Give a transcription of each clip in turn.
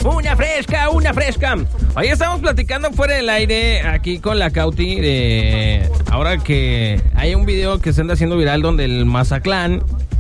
Una fresca, una fresca. Hoy estamos platicando fuera del aire aquí con la Cauti de ahora que hay un video que se anda haciendo viral donde el Mazatlán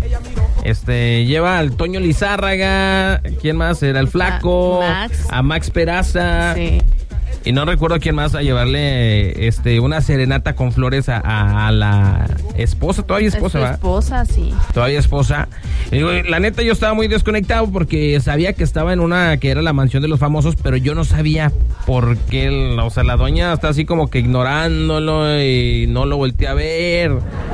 lleva al Toño Lizárraga, ¿quién más? Era el Flaco, a Max Peraza. Sí. Y no recuerdo quién más a llevarle una serenata con flores a la esposa, todavía esposa, ¿verdad? Esposa, sí. Todavía esposa. Y digo, la neta yo estaba muy desconectado porque sabía que estaba en una que era la mansión de los famosos, pero yo no sabía por qué, la doña está así como que ignorándolo y no lo volteé a ver.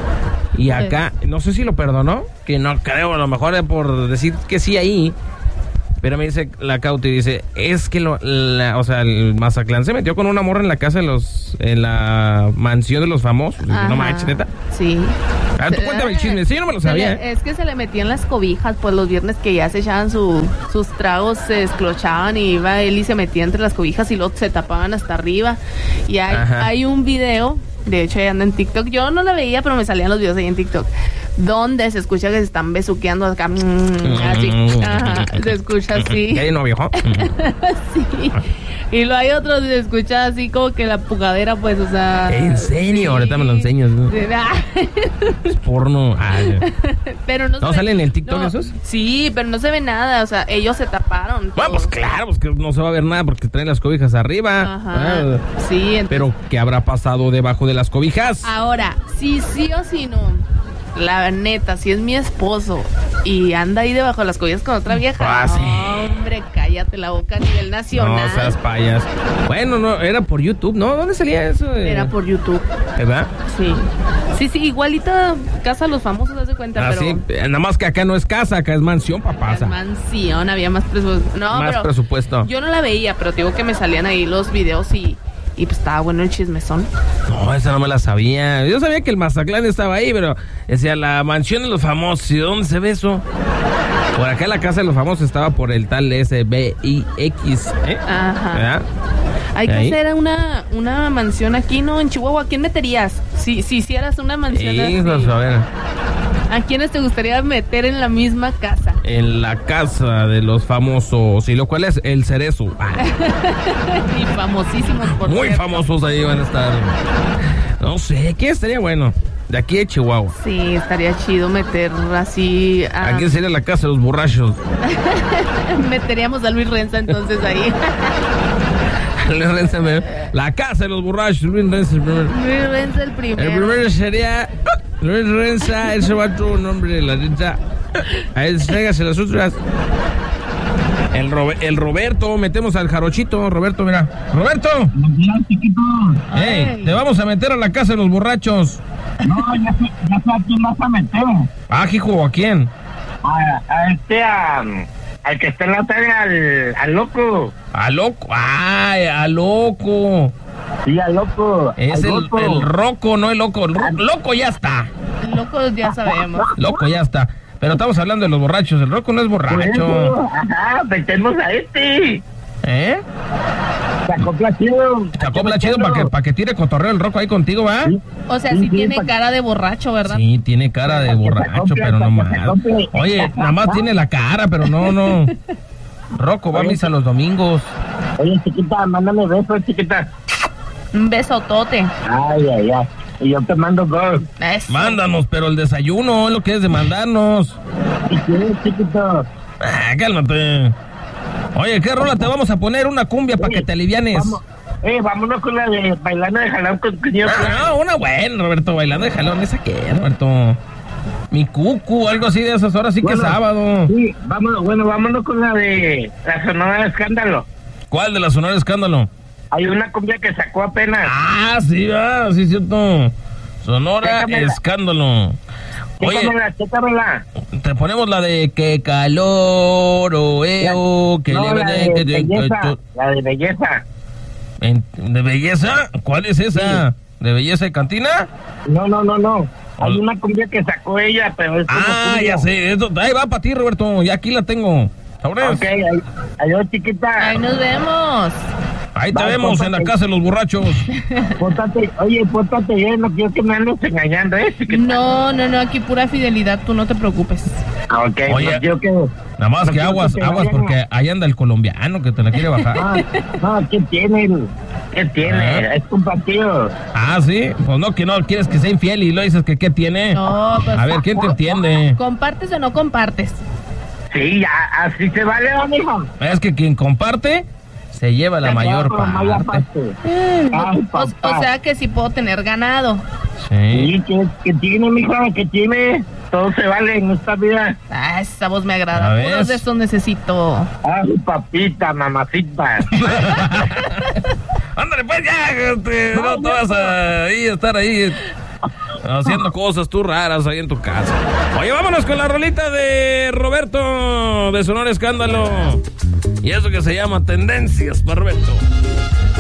Y acá, no sé si lo perdonó, que no creo, a lo mejor es por decir que sí ahí. Pero me dice la Cauti, dice, es que el Mazatlán se metió con una morra en la casa en la mansión de los famosos. Ajá. No manches, neta. Sí. Tú cuéntame el chisme, sí, yo no me lo sabía. Es que se le metían las cobijas, pues los viernes que ya se echaban sus tragos, se desclochaban y iba él y se metía entre las cobijas y luego se tapaban hasta arriba. Y hay un video, de hecho ahí anda en TikTok, yo no la veía, pero me salían los videos ahí en TikTok, donde se escucha que se están besuqueando acá, así, se escucha así. ¿Y ahí no, viejo? Sí. Y luego hay otros, se escucha así como que la pugadera, pues, o sea... ¿En serio? Sí. Ahorita me lo enseñas, ¿no? Es porno. Pero no sale en el TikTok esos? Sí, pero no se ve nada, o sea, ellos se taparon. Bueno, pues claro, pues que no se va a ver nada porque traen las cobijas arriba. Ajá. Sí, entonces... Pero, ¿qué habrá pasado debajo de las cobijas? Ahora, sí o sí no... La neta, si es mi esposo y anda ahí debajo de las cobijas con otra vieja, sí. Hombre, cállate la boca a nivel nacional. No seas payas. Bueno, no, era por YouTube, ¿no? ¿Dónde salía eso? Era por YouTube. ¿Verdad? Sí. Sí, igualita Casa de los Famosos, haz de cuenta, pero... Sí, nada más que acá no es casa, acá es mansión, papá. Es mansión, había más presupuesto. Más presupuesto. Yo no la veía, pero te digo que me salían ahí los videos y pues estaba bueno el chismezón. No, esa no me la sabía. Yo sabía que el Mazatlán estaba ahí, pero decía la mansión de los famosos. ¿Y dónde se ve eso? Por acá la casa de los famosos estaba por el tal SBIX, Ajá. ¿verdad? Hay que hacer una mansión aquí, ¿no? En Chihuahua, ¿a quién meterías? Si hicieras una mansión así. A ver. ¿A quiénes te gustaría meter en la misma casa? En la casa de los famosos. ¿Y lo cual es? El Cerezo. Y famosísimos, por muy cierto. Famosos ahí van a estar. No sé, ¿qué estaría bueno? De aquí de Chihuahua. Sí, estaría chido meter así... Aquí sería la casa de los borrachos. Meteríamos a Luis Renza entonces ahí. Luis Renza, la casa de los borrachos. Luis Renza el primero. Luis Renza el primero. El primero sería Luis Renza, ese va otro nombre, la neta. A él tráigase las otras. El Roberto, metemos al Jarochito. Roberto, mira. ¡Roberto! Chiquito. ¡Ey! Te vamos a meter a la casa de los borrachos. No, ya sé a quién vas a meter. Hijo, ¿a quién? Al que está en la tele, al loco. ¿A loco? ¡Ay, a loco! Sí, al loco. Es el Roco, no el loco. Loco ya está. Loco ya sabemos. Loco ya está. Pero estamos hablando de los borrachos. El Roco no es borracho. Ajá, metemos a este. Sacopla chido para que tire cotorreo el Roco ahí contigo, ¿va? Sí. O sea, sí tiene cara de borracho, ¿verdad? Sí, tiene cara de borracho, pero no más. Oye, nada más tiene la cara, pero no. Roco va a misa los domingos. Oye, chiquita, mándame besos, chiquita. Un besotote. Ay. Y yo te mando dos. Mándanos, pero el desayuno es lo que es de mandarnos. ¿Y qué, chiquito? Cálmate. Oye, ¿qué rola te vamos a poner? Una cumbia para que te alivianes. Vámonos con la de Bailando de Jalón con señor. No, una buena, Roberto, Bailando de Jalón. ¿Esa qué, Roberto? Mi cucu, algo así de esas horas, sí que es sábado. Sí, vámonos con la de la Sonora Escándalo. ¿Cuál de la Sonora Escándalo? Hay una cumbia que sacó apenas. Sí, sí, cierto. Sonora Escándalo. Oye, chécamela. Te ponemos la de que calor, que no, la de belleza. ¿De belleza? ¿Cuál es esa? Sí. ¿De belleza de cantina? No. Hay una cumbia que sacó ella, pero es ya sé. Ahí va para ti, Roberto. Ya aquí la tengo. Ok, adiós, chiquita. Ahí nos vemos. Ahí te vemos en la casa de los borrachos. Pórtate bien, no quiero que me andes engañando, No, aquí pura fidelidad, tú no te preocupes. Ok, oye, no quiero que... Nada más que aguas porque ahí anda el colombiano que te la quiere bajar. No, ¿qué tiene? ¿Qué tiene? Es compartido. Ah, ¿sí? Pues no, que no quieres que sea infiel y lo dices que ¿qué tiene? No, pues... A ver, ¿quién te entiende? ¿Compartes o no compartes? Sí, así se vale, amigo. Es que quien comparte se lleva la mayor parte. O sea que sí puedo tener ganado. Sí. ¿Qué tiene, mija? ¿Qué tiene? Todo se vale en esta vida. Ah, esa voz me agrada. Puros de esos necesito. Ay, papita, mamacita. Ándale, pues ya, no te vas a estar ahí haciendo cosas tú raras ahí en tu casa. Oye, vámonos con la rolita de Roberto de Sonora Escándalo. Y eso que se llama Tendencias para Roberto.